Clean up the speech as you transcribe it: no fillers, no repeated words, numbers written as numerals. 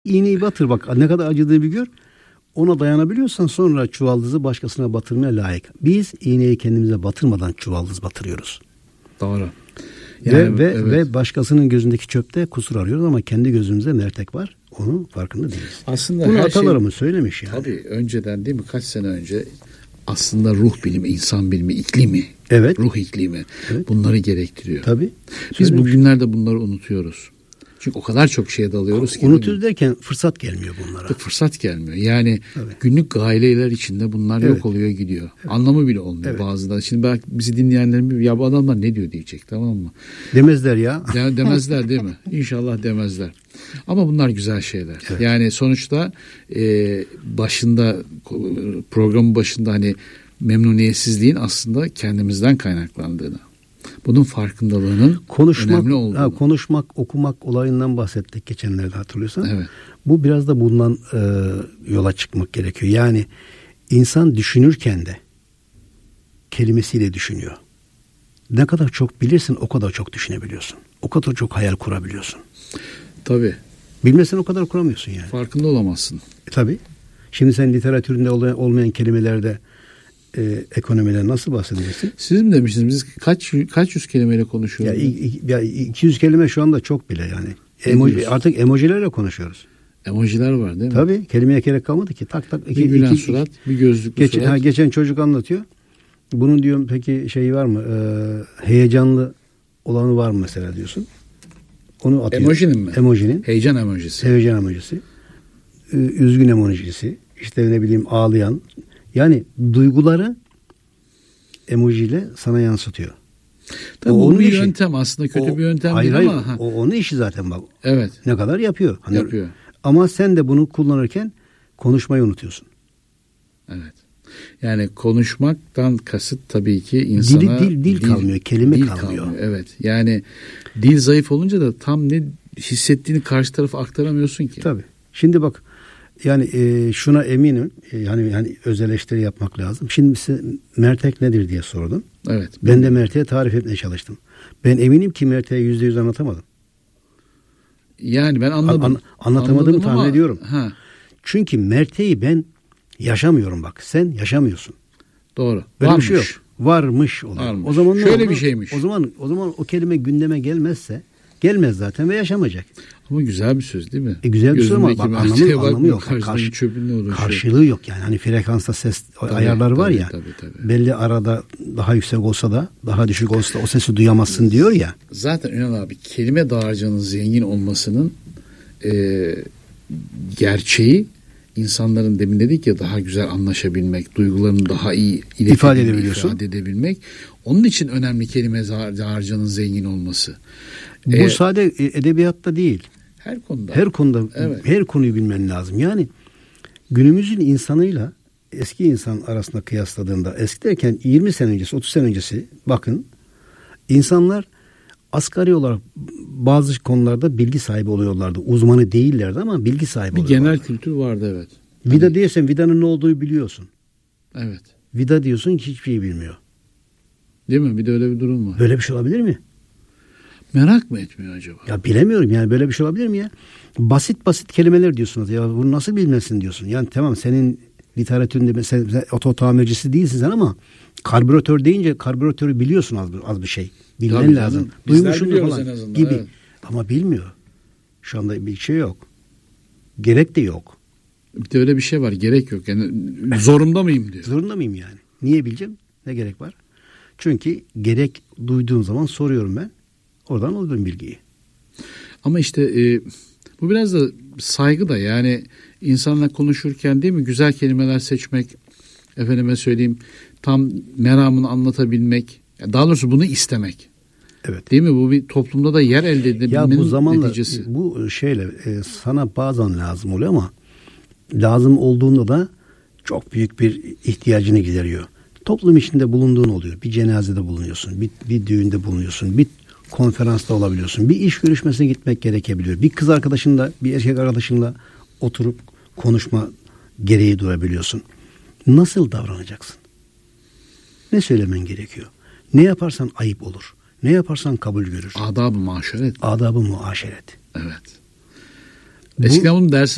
İğneyi batır bak, ne kadar acıdığı bir gör. Ona dayanabiliyorsan sonra çuvaldızı başkasına batırmaya layık. Biz iğneyi kendimize batırmadan çuvaldız batırıyoruz. Doğru. Yani, ve başkasının gözündeki çöpte kusur arıyoruz ama kendi gözümüzde mertek var. Onun farkında değiliz. Aslında bunu her atalarımız söylemiş yani. Tabii önceden değil mi, kaç sene önce aslında ruh bilimi, insan bilimi, iklimi, evet. ruh iklimi evet. bunları gerektiriyor. Tabii. Biz bugünlerde bunları unutuyoruz. Çünkü o kadar çok şeye dalıyoruz ki. Unutuyoruz derken fırsat gelmiyor bunlara. Fırsat gelmiyor. Yani tabii. Günlük gaileler içinde bunlar yok oluyor gidiyor. Evet. Anlamı bile olmuyor evet. Bazıları. Şimdi belki bizi dinleyenlerin ya bu adamlar ne diyor diyecek, tamam mı? Demezler ya. Demezler değil mi? İnşallah demezler. Ama bunlar güzel şeyler. Evet. Yani sonuçta başında, programın başında hani memnuniyetsizliğin aslında kendimizden kaynaklandığını, bunun farkındalığının önemli olduğunu. Konuşmak, okumak olayından bahsettik geçenlerde, hatırlıyorsan. Evet. Bu biraz da bundan yola çıkmak gerekiyor. Yani insan düşünürken de kelimesiyle düşünüyor. Ne kadar çok bilirsin o kadar çok düşünebiliyorsun. O kadar çok hayal kurabiliyorsun. Tabii. Bilmesen o kadar kuramıyorsun yani. Farkında olamazsın. Tabii. Şimdi sen literatüründe olmayan kelimelerde ekonomiden nasıl bahsediyorsun? Siz mi demiştiniz? Biz kaç yüz kelimeyle konuşuyoruz? Ya 200 kelime şu anda çok bile yani. Artık emojilerle konuşuyoruz. Emojiler var değil mi? Tabii. Kelimeye gerek kalmadı ki. Tak tak. Bir gülen surat, bir gözlüklü surat. Geçen çocuk anlatıyor. Bunun diyorum peki şeyi var mı? Heyecanlı olanı var mı mesela diyorsun. Onu atıyor. Emojinin mi? Emojinin. Heyecan emojisi. Heyecan emojisi. Üzgün emojisi. İşte ne bileyim ağlayan. Yani duyguları emojiyle sana yansıtıyor. Tabii bu bir yöntem aslında, kötü bir yöntem değil ama. Hayır, onun işi zaten bak. Evet. Ne kadar yapıyor. Hani yapıyor. Ama sen de bunu kullanırken konuşmayı unutuyorsun. Evet. Yani konuşmaktan kasıt tabii ki insana dil kalmıyor, kelime kalmıyor. Evet. Yani dil zayıf olunca da tam ne hissettiğini karşı tarafa aktaramıyorsun ki. Tabii. Şimdi bak, yani şuna eminim, yani öz eleştiri yapmak lazım. Şimdi size mertek nedir diye sordum. Evet. Ben de merteğe tarif etmeye çalıştım. Ben eminim ki merteğe %100 anlatamadım. Yani ben anladım. Anlatamadığımı tahmin ediyorum. Ha. Çünkü merteği ben yaşamıyorum bak. Sen yaşamıyorsun. Doğru. Böyle bir şey yok. Varmış oluyor. Varmış. O zaman şöyle bir şeymiş. O zaman o kelime gündeme gelmez zaten ve yaşamayacak. Ama güzel bir söz değil mi? Güzel bir söz ama bak, anlamı yok. Karşılığı yok yani. Hani frekansta ses ayarları var ya. Tabii. Belli arada daha yüksek olsa da daha düşük olsa da o sesi duyamazsın diyor ya. Zaten Ünal abi, kelime dağarcığının zengin olmasının gerçeği, insanların demin dedik ya, daha güzel anlaşabilmek, duygularını daha iyi ifade edebilmek. Onun için önemli kelime dağarcığının zengin olması. Bu sade edebiyatta değil. Her konuda. Evet. Her konuyu bilmen lazım. Yani günümüzün insanıyla eski insan arasında kıyasladığında, eski derken 20 sene öncesi, 30 sene öncesi, bakın insanlar asgari olarak bazı konularda bilgi sahibi oluyorlardı. Uzmanı değillerdi ama bilgi sahibi oluyorlardı. Bir genel kültür vardı, evet. Vida diyorsan vidanın ne olduğunu biliyorsun. Evet. Vida diyorsun ki hiçbir şey bilmiyor. Değil mi? Bir de öyle bir durum var. Böyle bir şey olabilir mi? Merak mı etmiyor acaba? Ya bilemiyorum yani, böyle bir şey olabilir mi ya? Basit kelimeler diyorsunuz. Ya bunu nasıl bilmezsin diyorsun. Yani tamam, senin literatüründe sen oto tamircisi değilsin sen ama karbüratör deyince karbüratörü biliyorsun az bir şey. Bilmen tabii lazım. Duymuşsun falan gibi. Evet. Ama bilmiyor. Şu anda bir şey yok. Gerek de yok. Bir de öyle bir şey var. Gerek yok. Yani zorunda mıyım diyor. Zorunda mıyım yani? Niye bileceğim? Ne gerek var? Çünkü gerek duyduğum zaman soruyorum ben. Oradan alıyorum bilgiyi. Ama işte bu biraz da saygı da, yani insanla konuşurken değil mi, güzel kelimeler seçmek, efendime söyleyeyim, tam meramını anlatabilmek, daha doğrusu bunu istemek. Evet. Değil mi? Bu bir toplumda da yer elde edebilmenin bu zamanla, neticesi. Bu sana bazen lazım oluyor ama lazım olduğunda da çok büyük bir ihtiyacını gideriyor. Toplum içinde bulunduğun oluyor. Bir cenazede bulunuyorsun. Bir düğünde bulunuyorsun. Bir konferansta olabiliyorsun. Bir iş görüşmesine gitmek gerekebiliyor. Bir kız arkadaşınla, bir erkek arkadaşınla oturup konuşma gereği durabiliyorsun. Nasıl davranacaksın? Ne söylemen gerekiyor? Ne yaparsan ayıp olur. Ne yaparsan kabul görür. Adab-ı muaşeret. Adab-ı muaşeret. Evet. Eskiden bunun dersi